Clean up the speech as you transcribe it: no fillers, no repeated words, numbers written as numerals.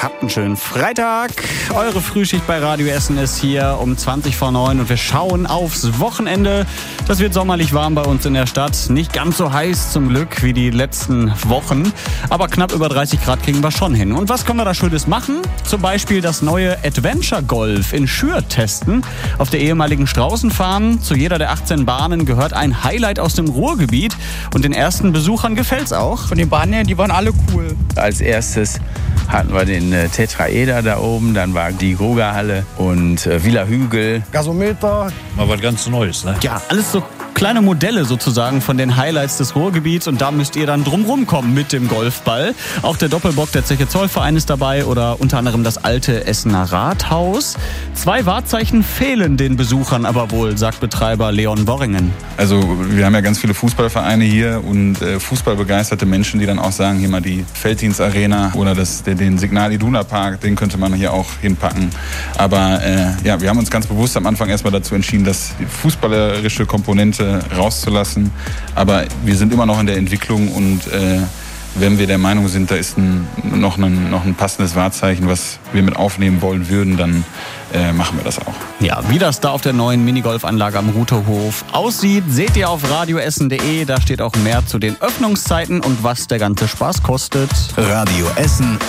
Habt einen schönen Freitag. Eure Frühschicht bei Radio Essen ist hier um 20:09 und wir schauen aufs Wochenende. Das wird sommerlich warm bei uns in der Stadt. Nicht ganz so heiß zum Glück wie die letzten Wochen. Aber knapp über 30 Grad kriegen wir schon hin. Und was können wir da Schönes machen? Zum Beispiel das neue Adventure Golf in Schür testen. Auf der ehemaligen Straußenfarm. Zu jeder der 18 Bahnen gehört ein Highlight aus dem Ruhrgebiet. Und den ersten Besuchern gefällt's auch. Von den Bahnen her, die waren alle cool. Als erstes hatten wir den Tetraeder da oben, dann war die Grugerhalle und Villa Hügel. Gasometer. Mal was ganz Neues, ne? Ja, alles so kleine Modelle sozusagen von den Highlights des Ruhrgebiets und da müsst ihr dann drumrum kommen mit dem Golfball. Auch der Doppelbock der Zeche Zollverein ist dabei oder unter anderem das alte Essener Rathaus. 2 Wahrzeichen fehlen den Besuchern aber wohl, sagt Betreiber Leon Worringen. Also wir haben ja ganz viele Fußballvereine hier und fußballbegeisterte Menschen, die dann auch sagen, hier mal die Felddienstarena oder den Signal Iduna Park, den könnte man hier auch hinpacken. Aber wir haben uns ganz bewusst am Anfang erstmal dazu entschieden, dass die fußballerische Komponente rauszulassen. Aber wir sind immer noch in der Entwicklung und wenn wir der Meinung sind, da ist noch ein passendes Wahrzeichen, was wir mit aufnehmen wollen würden, dann machen wir das auch. Ja, wie das da auf der neuen Minigolfanlage am Ruterhof aussieht, seht ihr auf radioessen.de. Da steht auch mehr zu den Öffnungszeiten und was der ganze Spaß kostet. Radio Essen